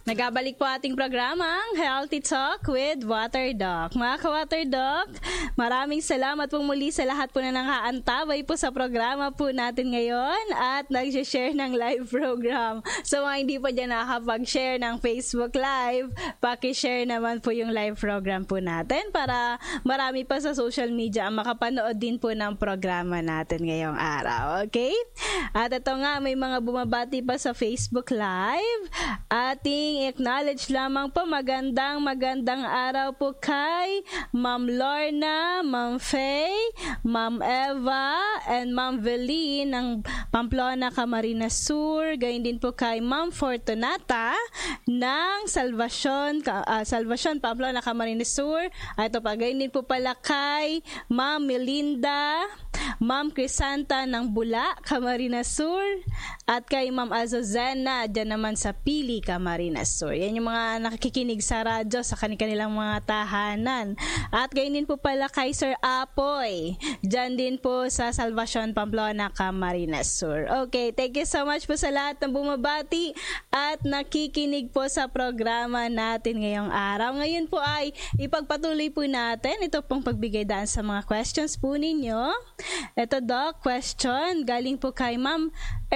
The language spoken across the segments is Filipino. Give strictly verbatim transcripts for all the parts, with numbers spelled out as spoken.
Nagabalik po ating programang Healthy Talk with Water Doc. Mga ka-Water Doc, maraming salamat po muli sa lahat po na nakaantabay po sa programa po natin ngayon at nag-share ng live program. So mga hindi po dyan nakakapag-share ng Facebook Live, paki-share naman po yung live program po natin para marami pa sa social media ang makapanood din po ng programa natin ngayong araw. Okay? At ito nga, may mga bumabati pa sa Facebook Live. Ating acknowledge lamang po magandang magandang araw po kay Ma'am Lorna, Ma'am Faye, Ma'am Eva, and Ma'am Veline ng Pamplona, Camarines Sur. Gayun din po kay Ma'am Fortunata ng Salvacion, uh, Salvacion, Pamplona, Camarines Sur. At ito pa, gayun din po pala kay Ma'am Melinda, Ma'am Crisanta ng Bula, Camarines Sur. At kay Ma'am Azozena, dyan naman sa Pili, Camarines Sur. Yan yung mga nakikinig sa radyo sa kanilang mga tahanan. At gayon din po pala kay Sir Apoy. Diyan din po sa Salvacion, Pamplona, Camarines Sur. Okay, thank you so much po sa lahat ng bumabati at nakikinig po sa programa natin ngayong araw. Ngayon po ay ipagpatuloy po natin ito pong pagbigay daan sa mga questions po ninyo. Ito, Doc, question galing po kay Ma'am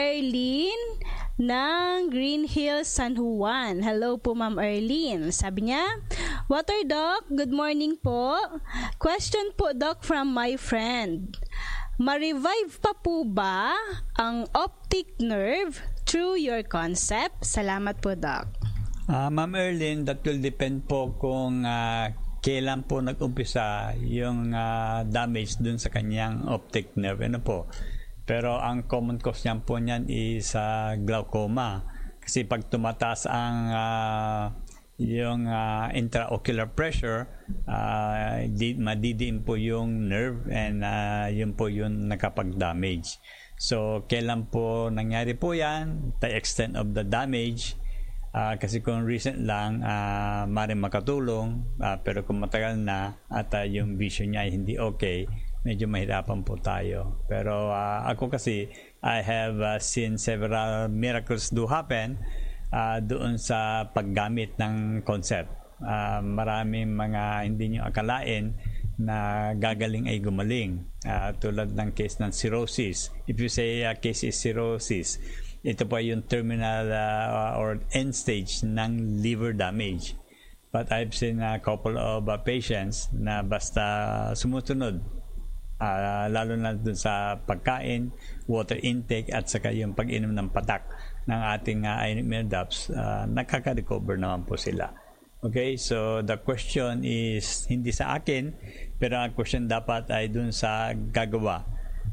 Erlene ng Green Hills, San Juan. Hello po, Ma'am Erlene. Sabi niya, Water Doc, good morning po. Question po, Doc, from my friend. Ma-revive pa po ba ang optic nerve through your concept? Salamat po, Doc. Uh, Ma'am Erlene, that will depend po kung uh, kailan po nag-umpisa yung uh, damage dun sa kanyang optic nerve. Ano po? Pero ang common cause niyan po niyan is uh, glaucoma. Kasi pag tumataas ang uh, yung uh, intraocular pressure, uh, di, madidiin po yung nerve and uh, yun po yung nakapag-damage. So, kailan po nangyari po yan? The extent of the damage. Uh, kasi kung recent lang, uh, maaaring makatulong. Uh, pero kung matagal na at uh, yung vision niya ay hindi okay, medyo mahirapan po tayo. Pero uh, ako kasi, I have uh, seen several miracles do happen uh, doon sa paggamit ng concept. Uh, maraming mga hindi nyo akalain na gagaling ay gumaling. Uh, tulad ng case ng cirrhosis. If you say a uh, case is cirrhosis, ito po yung terminal uh, or end stage ng liver damage. But I've seen a couple of uh, patients na basta sumusunod. Uh, lalo na dun sa pagkain, water intake at saka yung pag-inom ng patak ng ating uh, ionic nerve drops, uh, nakaka-recover naman po sila. Okay, so the question is hindi sa akin, pero ang question dapat ay dun sa gagawa.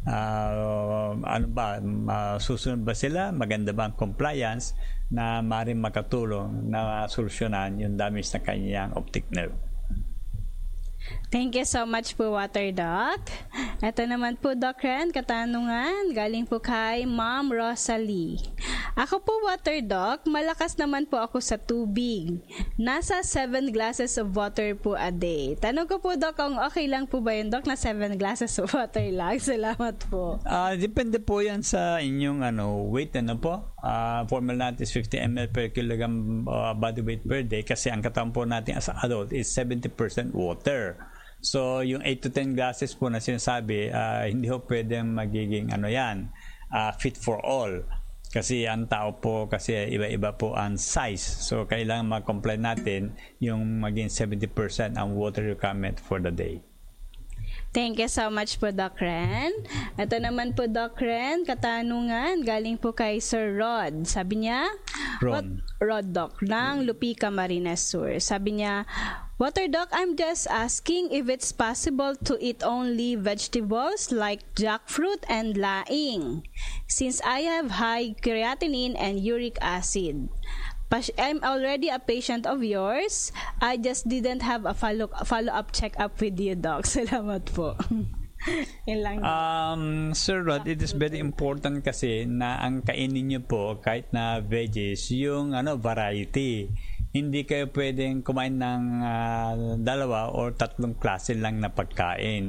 Uh, ano ba, uh, susunod ba sila? Maganda ba ang compliance na maaaring makatulong na solusyonan yung damage na kanyang optic nerve? Thank you so much po, Water Doc. Ito naman po, Doc Ren, katanungan galing po kay Ma'am Rosalie. Ako po, Water Doc, malakas naman po ako sa tubig. Nasa seven glasses of water po a day. Tanong ko po, Doc, kung okay lang po ba yun, Doc, na seven glasses of water lang? Salamat po. Uh, depende po yan sa inyong ano, weight. Ano po? Uh, formula natin is fifty milliliters per kilogram uh, body weight per day kasi ang katawan po natin as an adult is seventy percent water. So, yung eight to ten glasses po na sinasabi, uh, hindi ho pwedeng magiging ano yan, uh, fit for all. Kasi ang tao po, kasi iba-iba po ang size. So, kailangan mag-comply natin yung maging seventy percent ang water requirement for the day. Thank you so much po, Doc Ren. Ito naman po, Doc Ren, katanungan galing po kay Sir Rod. Sabi niya, Ron. What, Rod Doc, ng Lupi, Camarines Sur. Sabi niya, Water Doc, I'm just asking if it's possible to eat only vegetables like jackfruit and laing, since I have high creatinine and uric acid. I'm already a patient of yours. I just didn't have a follow, follow-up check-up with you, Doc. Salamat po. Yun lang. Um, Sir Rod, it is very important kasi na ang kainin nyo po, kahit na veggies, yung ano, variety. Hindi kayo pwedeng kumain ng uh, dalawa or tatlong klase lang na pagkain.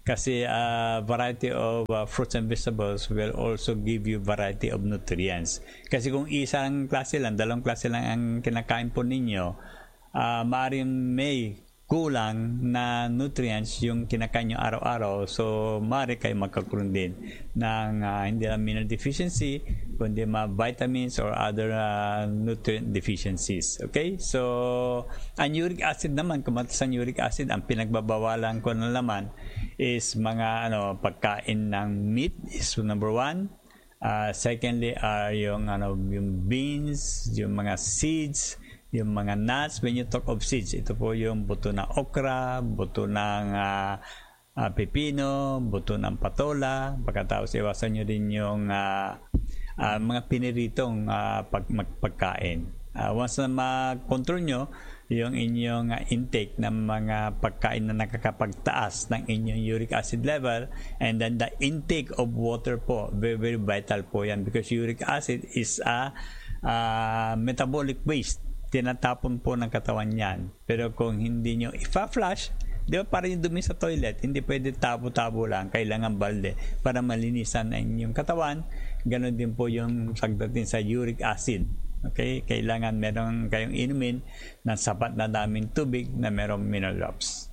Kasi uh, variety of uh, fruits and vegetables will also give you variety of nutrients. Kasi kung isang klase lang, dalawang klase lang ang kinakain po ninyo, uh, maaaring may kulang na nutrients yung kinakain nyo araw-araw. So, maaari kayo magkakaroon din ng uh, hindi lang mineral deficiency, kundi mga vitamins or other uh, nutrient deficiencies. Okay? So, ang uric acid naman, kung mataas ang uric acid, ang pinagbabawalan ko na naman is mga ano pagkain ng meat is number one. Uh, secondly are yung ano yung beans, yung mga seeds, yung mga nuts. When you talk of seeds, ito po yung buto ng okra, buto ng uh, uh, pepino, buto ng patola. Pagkatapos iwasan nyo din yung uh, uh, mga piniritong uh, pag, magpagkain. Uh, once na mag-control nyo yung inyong uh, intake ng mga pagkain na nakakapagtaas ng inyong uric acid level, and then the intake of water po, very very vital po yan, because uric acid is a uh, metabolic waste. Tinatapon po ng katawan yan. Pero kung hindi nyo ipa-flush, di ba parang yung dumi sa toilet, hindi pwede tabo-tabo lang, kailangan balde para malinisan ang inyong katawan. Ganon din po yung sagdating sa uric acid. Okay, kailangan meron kayong inumin ng sapat na daming tubig na merong mineral drops.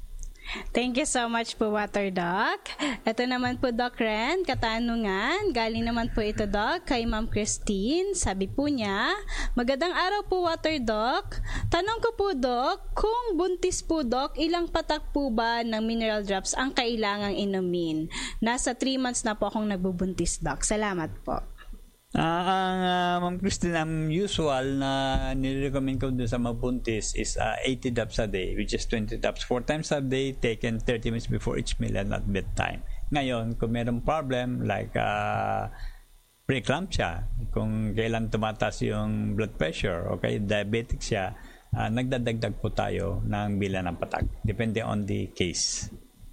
Thank you so much po, Water Doc. Ito naman po, Doc Ren, katanungan. Galing naman po ito, Doc, kay Ma'am Christine. Sabi po niya, magandang araw po, Water Doc. Tanong ko po, Doc, kung buntis po, Doc, ilang patak po ba ng mineral drops ang kailangang inumin? Nasa three months na po akong nagbubuntis, Doc. Salamat po. Uh, ang uh, Ma'am Christine, ang usual na nirecommend ko doon sa mabuntis is uh, eighty drops a day, which is twenty drops four times a day, taken thirty minutes before each meal and at bedtime. Ngayon, kung mayroong problem like uh, preeclampsia, kung kailan tumataas yung blood pressure, okay, diabetic siya, uh, nagdadagdag po tayo ng bilang ng patak. Depende on the case.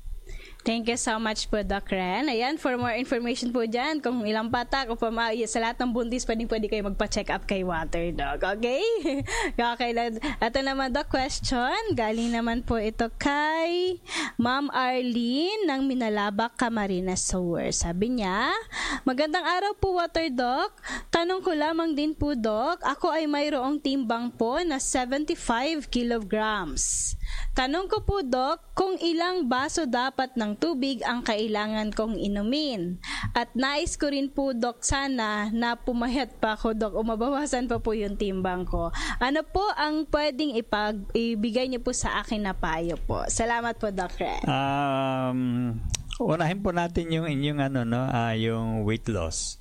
Thank you so much po, Doc Ren. Ayan, for more information po dyan, kung ilang patak o pama, sa lahat ng buntis, pwede, pwede kayo magpa-check up kay Water Doc. Okay? Okay. Ito naman, Doc, question. Galing naman po ito kay Ma'am Arlene ng Minalabak, Camarines Sur. Sabi niya, magandang araw po, Water Doc. Tanong ko lamang din po, Doc. Ako ay mayroong timbang po na seventy-five kilograms. Tanong ko po, Doc, kung ilang baso dapat ng tubig ang kailangan kong inumin. At nais ko rin po, Doc, sana na pumayat pa ako, Doc, o mabawasan pa po yung timbang ko. Ano po ang pwedeng ipag ibigay niyo po sa akin na payo po? Salamat po, Doc Ren. Um, unahin po natin yung inyong ano, no, uh, yung weight loss.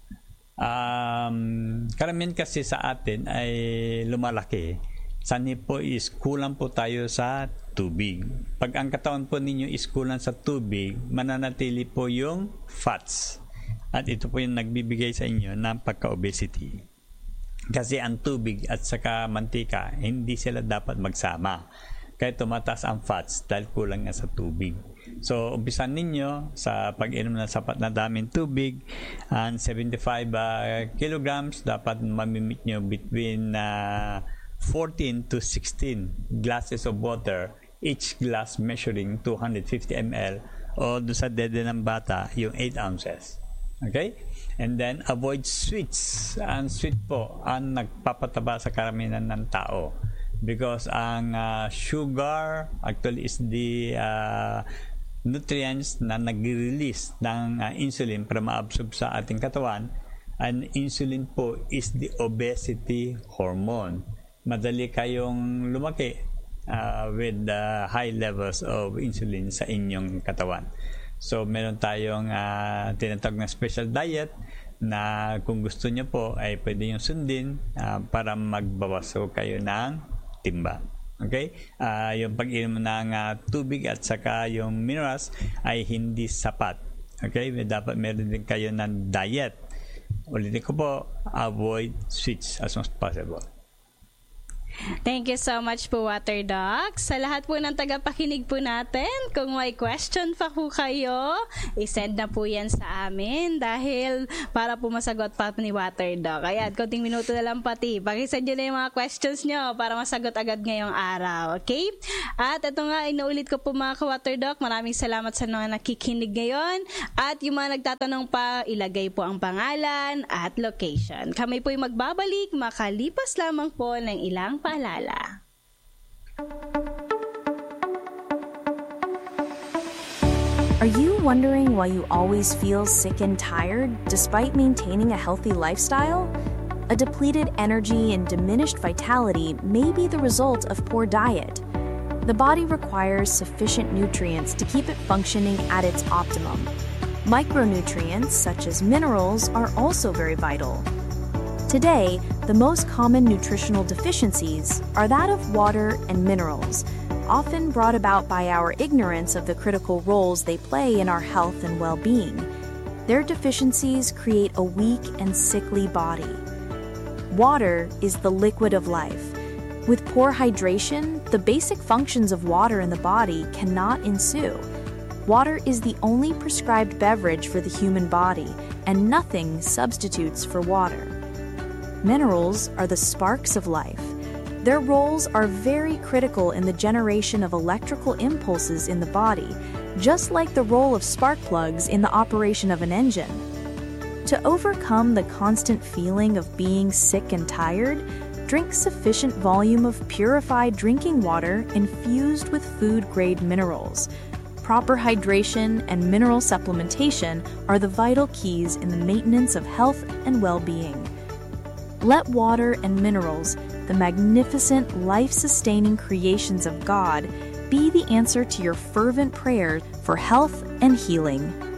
Um, karamihan kasi sa atin ay lumalaki. Sani po is kulang po tayo sa tubig. Pag ang katawan po ninyo is kulang sa tubig, mananatili po yung fats. At ito po yung nagbibigay sa inyo ng pagka-obesity. Kasi ang tubig at saka mantika, hindi sila dapat magsama. Kaya tumataas ang fats dahil kulang nga sa tubig. So, umpisan ninyo sa pag-inom ng sapat na daming tubig. And seventy-five uh, kilograms, dapat mamimit nyo between uh, fourteen to sixteen glasses of water, each glass measuring two hundred fifty milliliters, o doon sa dede ng bata yung eight ounces. Okay? And then avoid sweets. Ang sweet po ang nagpapataba sa karamihan ng tao, because ang uh, sugar actually is the uh, nutrients na nag-release ng uh, insulin para ma-absorb sa ating katawan. And insulin po is the obesity hormone. Madali kayong lumaki uh, with uh, high levels of insulin sa inyong katawan. So, meron tayong uh, tinatawag na special diet na kung gusto nyo po ay pwede nyo sundin uh, para magbawaso kayo ng timba. Okay? Uh, yung pag-inom ng uh, tubig at saka yung minerals ay hindi sapat. Okay? Dapat meron din kayo ng diet. Ulitin ko po, avoid sweets as much as possible. Thank you so much po, Water Doc. Sa lahat po ng tagapakinig po natin, kung may question pa po kayo, isend na po yan sa amin dahil para po masagot pa ni Water Doc. Ayan, konting minuto na lang pati. Pakisend nyo na yung mga questions nyo para masagot agad ngayong araw. Okay? At ito nga, inuulit ko po mga ka-Water Doc, maraming salamat sa mga nakikinig ngayon. At yung mga nagtatanong pa, ilagay po ang pangalan at location. Kami po'y magbabalik makalipas lamang po ng ilang paalala. Are you wondering why you always feel sick and tired despite maintaining a healthy lifestyle? A depleted energy and diminished vitality may be the result of poor diet. The body requires sufficient nutrients to keep it functioning at its optimum. Micronutrients, such as minerals, are also very vital. Today, the most common nutritional deficiencies are that of water and minerals, often brought about by our ignorance of the critical roles they play in our health and well-being. Their deficiencies create a weak and sickly body. Water is the liquid of life. With poor hydration, the basic functions of water in the body cannot ensue. Water is the only prescribed beverage for the human body, and nothing substitutes for water. Minerals are the sparks of life. Their roles are very critical in the generation of electrical impulses in the body, just like the role of spark plugs in the operation of an engine. To overcome the constant feeling of being sick and tired, drink sufficient volume of purified drinking water infused with food-grade minerals. Proper hydration and mineral supplementation are the vital keys in the maintenance of health and well-being. Let water and minerals, the magnificent life-sustaining creations of God, be the answer to your fervent prayer for health and healing.